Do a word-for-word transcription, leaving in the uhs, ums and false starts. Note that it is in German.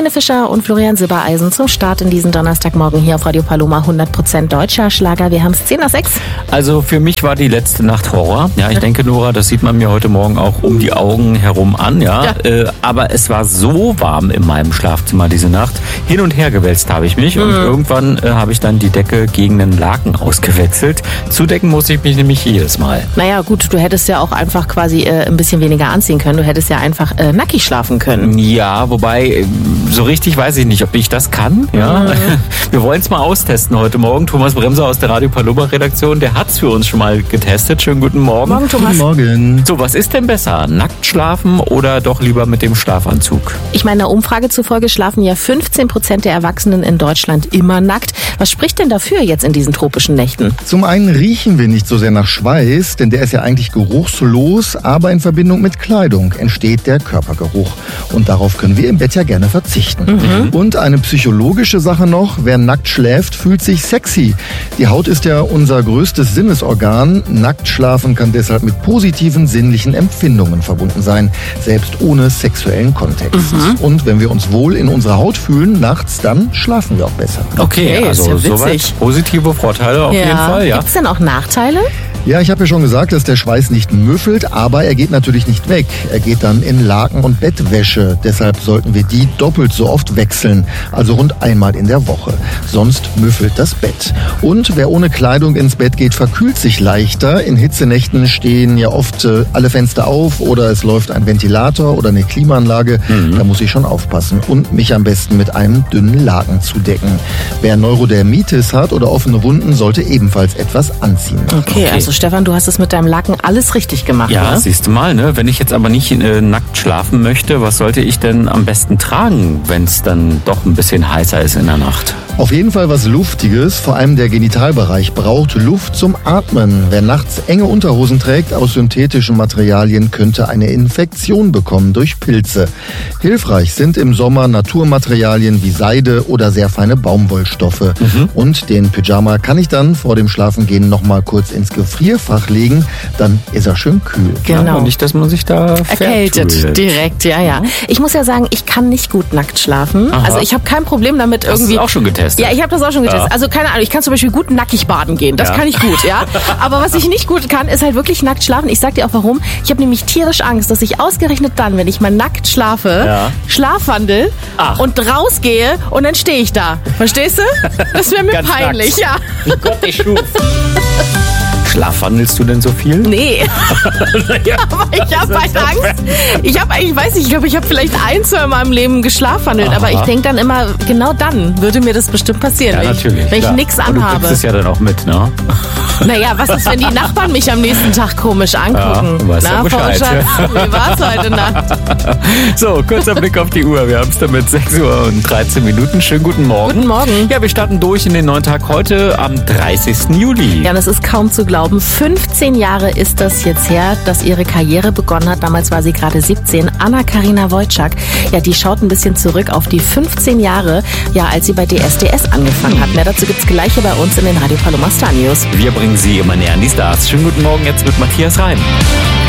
Helene Fischer und Florian Silbereisen zum Start in diesen Donnerstagmorgen hier auf Radio Paloma. hundert Prozent deutscher Schlager. Wir haben es zehn nach sechs. Also für mich war die letzte Nacht Horror. Ja, ich denke, Nora, das sieht man mir heute Morgen auch um die Augen herum an. Ja, ja. Äh, aber es war so warm in meinem Schlafzimmer diese Nacht. Hin und her gewälzt habe ich mich mhm. und irgendwann äh, habe ich dann die Decke gegen einen Laken ausgewechselt. Zudecken musste ich mich nämlich jedes Mal. Naja gut, du hättest ja auch einfach quasi äh, ein bisschen weniger anziehen können. Du hättest ja einfach äh, nackig schlafen können. Ja, wobei so richtig weiß ich nicht, ob ich das kann. Ja, mhm. Wir wollen es mal austesten heute Morgen. Thomas Bremser aus der Radio Paloma Redaktion, der hat es für uns schon mal getestet. Schönen guten Morgen. Morgen, Thomas. Guten Morgen. So, was ist denn besser? Nackt schlafen oder doch lieber mit dem Schlafanzug? Ich meine, einer Umfrage zufolge schlafen ja fünfzehn Prozent der Erwachsenen in Deutschland immer nackt. Was spricht denn dafür jetzt in diesen tropischen Nächten? Zum einen riechen wir nicht so sehr nach Schweiß, denn der ist ja eigentlich geruchslos, aber in Verbindung mit Kleidung entsteht der Körpergeruch. Und darauf können wir im Bett ja gerne verzichten. Mhm. Und eine psychologische Sache noch, wer nackt schläft, fühlt sich sexy. Die Haut ist ja unser größtes Sinnesorgan. Nackt schlafen kann deshalb mit positiven sinnlichen Empfindungen verbunden sein, selbst ohne sexuellen Kontext. Mhm. Und wenn wir uns wohl in unserer Haut fühlen nachts, dann schlafen wir auch besser. Okay, okay also ja soweit positive Vorteile auf ja. jeden Fall. Ja. Gibt es denn auch Nachteile? Ja, ich habe ja schon gesagt, dass der Schweiß nicht müffelt, aber er geht natürlich nicht weg. Er geht dann in Laken und Bettwäsche. Deshalb sollten wir die doppelt so oft wechseln, also rund einmal in der Woche. Sonst müffelt das Bett. Und wer ohne Kleidung ins Bett geht, verkühlt sich leichter. In Hitzenächten stehen ja oft äh, alle Fenster auf oder es läuft ein Ventilator oder eine Klimaanlage. Mhm. Da muss ich schon aufpassen und mich am besten mit einem dünnen Laken zudecken. Wer Neurodermitis hat oder offene Wunden, sollte ebenfalls etwas anziehen. Okay, also Stefan, du hast es mit deinem Laken alles richtig gemacht, ja, ne? Siehst du mal, ne? Wenn ich jetzt aber nicht äh, nackt schlafen möchte, was sollte ich denn am besten tragen, wenn es dann doch ein bisschen heißer ist in der Nacht? Auf jeden Fall was Luftiges, vor allem der Genitalbereich braucht Luft zum Atmen. Wer nachts enge Unterhosen trägt aus synthetischen Materialien, könnte eine Infektion bekommen durch Pilze. Hilfreich sind im Sommer Naturmaterialien wie Seide oder sehr feine Baumwollstoffe. Mhm. Und den Pyjama kann ich dann vor dem Schlafengehen noch mal kurz ins Gefrierfach legen, dann ist er schön kühl. Genau. Ja, und nicht, dass man sich da erkältet vertüdelt. Direkt, ja, ja. Ich muss ja sagen, ich kann nicht gut nackt schlafen. Aha. Also ich habe kein Problem damit irgendwie. Hast du auch schon getestet? Ja, ich habe das auch schon getestet. Ja. Also keine Ahnung, ich kann zum Beispiel gut nackig baden gehen. Das ja. kann ich gut, ja. Aber was ich nicht gut kann, ist halt wirklich nackt schlafen. Ich sag dir auch warum. Ich habe nämlich tierisch Angst, dass ich ausgerechnet dann, wenn ich mal nackt schlafe, ja. schlafwandel Ach. und rausgehe und dann stehe ich da. Verstehst du? Das wäre mir Ganz peinlich, nackt. ja. Wie Gott dich schuf. Schlafwandelst du denn so viel? Nee. ja, aber ich habe halt Angst. Ich habe eigentlich, weiß nicht, ich glaube, ich habe vielleicht ein, zwei Mal im Leben geschlafwandelt. Aha. Aber ich denke dann immer, genau dann würde mir das bestimmt passieren. Ja, wenn natürlich. Ich, wenn ich nichts anhabe. Und du kriegst es ja dann auch mit, ne? Naja, was ist, wenn die Nachbarn mich am nächsten Tag komisch angucken? Ja, du weißt Na, ja Bescheid. Schatz, wie war's heute Nacht? So, kurzer Blick auf die Uhr. Wir haben es damit sechs Uhr und dreizehn Minuten. Schönen guten Morgen. Guten Morgen. Ja, wir starten durch in den neuen Tag heute am dreißigsten Juli. Ja, das ist kaum zu glauben. fünfzehn Jahre ist das jetzt her, dass ihre Karriere begonnen hat. Damals war sie gerade siebzehn. Anna-Karina Wojcik. Ja, die schaut ein bisschen zurück auf die fünfzehn Jahre, ja, als sie bei D S D S angefangen hat. Mehr dazu gibt's gleich hier bei uns in den Radio Paloma Star News. Wir bringen Sie immer näher an die Stars. Schönen guten Morgen jetzt mit Matthias Reim.